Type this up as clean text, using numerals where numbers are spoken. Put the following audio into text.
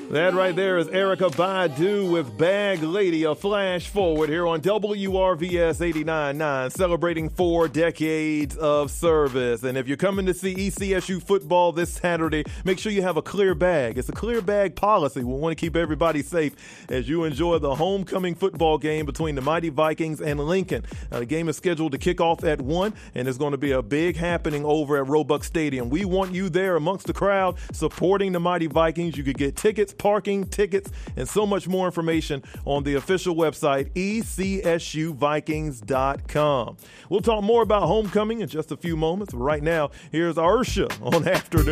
That right there is Erykah Badu with Bag Lady, a flash forward here on WRVS 89.9, celebrating 4 decades of service. And if you're coming to see ECSU football this Saturday, make sure you have a clear bag. It's a clear bag policy. We want to keep everybody safe as you enjoy the homecoming football game between the Mighty Vikings and Lincoln. Now, the game is scheduled to kick off at 1, and it's going to be a big happening over at Roebuck Stadium. We want you there amongst the crowd supporting the Mighty Vikings. You could get tickets, parking tickets, and so much more information on the official website, ECSUVikings.com. We'll talk more about homecoming in just a few moments. Right now, here's Ursha on Afternoon.